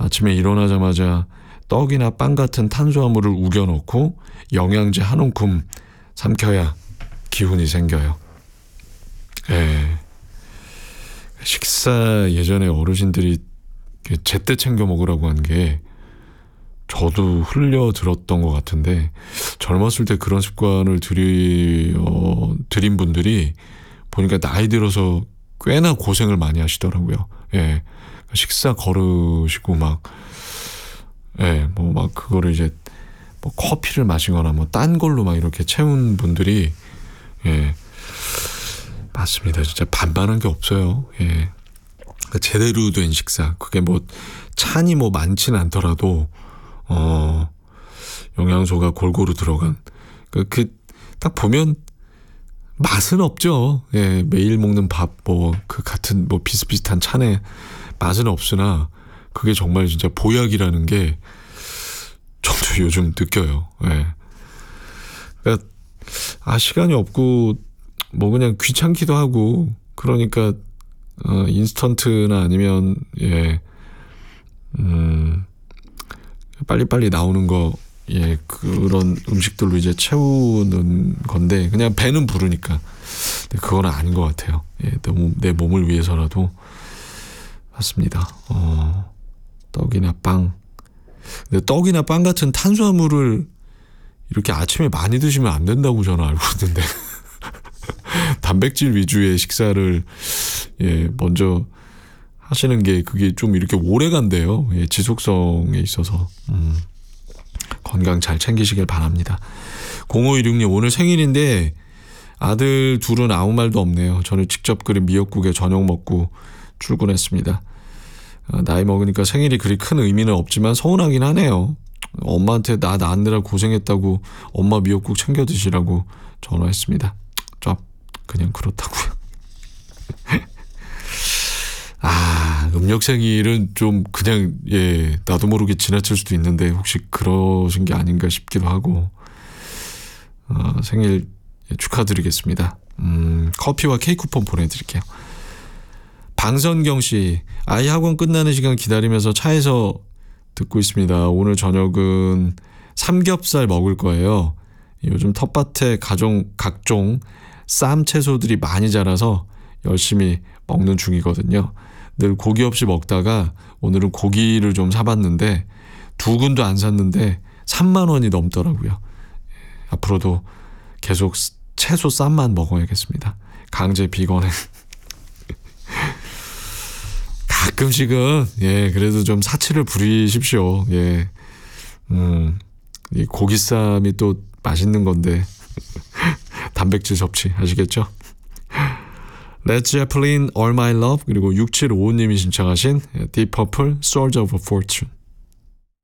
아침에 일어나자마자 떡이나 빵 같은 탄수화물을 우겨 넣고 영양제 한 움큼 삼켜야 기운이 생겨요. 예. 식사 예전에 어르신들이 제때 챙겨 먹으라고 한 게 저도 흘려 들었던 것 같은데, 젊었을 때 그런 습관을 들인 분들이 보니까 나이 들어서 꽤나 고생을 많이 하시더라고요. 예. 식사 거르시고 막, 예, 뭐 막 그거를 이제 뭐 커피를 마시거나 뭐 딴 걸로 막 이렇게 채운 분들이, 예. 맞습니다. 진짜 반반한 게 없어요. 예. 그러니까 제대로 된 식사. 그게 뭐 찬이 뭐 많지는 않더라도, 영양소가 골고루 들어간. 딱 보면 맛은 없죠. 예. 매일 먹는 밥, 뭐, 그 같은 뭐 비슷비슷한 찬에 맛은 없으나 그게 정말 진짜 보약이라는 게 저도 요즘 느껴요. 예. 그러니까, 시간이 없고, 뭐 그냥 귀찮기도 하고, 그러니까 인스턴트나 아니면 예, 빨리빨리 나오는 거, 예, 그런 음식들로 이제 채우는 건데 그냥 배는 부르니까. 근데 그건 아닌 것 같아요. 예, 너무 내 몸을 위해서라도. 맞습니다. 떡이나 빵. 근데 떡이나 빵 같은 탄수화물을 이렇게 아침에 많이 드시면 안 된다고 저는 알고 있는데. 단백질 위주의 식사를 예, 먼저 하시는 게 그게 좀 이렇게 오래 간대요. 예, 지속성에 있어서. 건강 잘 챙기시길 바랍니다. 0516님, 오늘 생일인데 아들 둘은 아무 말도 없네요. 저는 직접 끓인 미역국에 저녁 먹고 출근했습니다. 나이 먹으니까 생일이 그리 큰 의미는 없지만 서운하긴 하네요. 엄마한테 나 낳느라 고생했다고 엄마 미역국 챙겨 드시라고 전화했습니다. 그냥 그렇다고요. 음력 생일은 좀 그냥 예, 나도 모르게 지나칠 수도 있는데 혹시 그러신 게 아닌가 싶기도 하고, 생일 축하드리겠습니다. 커피와 케이크 쿠폰 보내드릴게요. 방선경 씨, 아이 학원 끝나는 시간 기다리면서 차에서 듣고 있습니다. 오늘 저녁은 삼겹살 먹을 거예요. 요즘 텃밭에 각종 쌈 채소들이 많이 자라서 열심히 먹는 중이거든요. 늘 고기 없이 먹다가 오늘은 고기를 좀 사봤는데 2근도 안 샀는데 3만 원이 넘더라고요. 앞으로도 계속 채소 쌈만 먹어야겠습니다. 강제 비건에 가끔씩은 예, 그래도 좀 사치를 부리십시오. 예. 이 고기쌈이 또 맛있는 건데 단백질 섭취 하시겠죠? Led Zeppelin, All My Love, 그리고 6755님이 신청하신 Deep Purple, Swords of Fortune.